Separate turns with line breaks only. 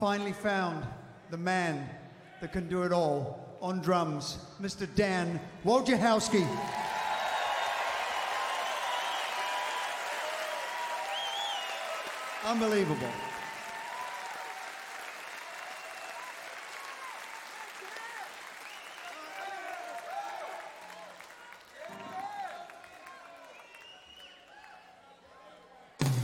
finally found the man that can do it all on drums, Mr. Dan Wojciechowski. Unbelievable.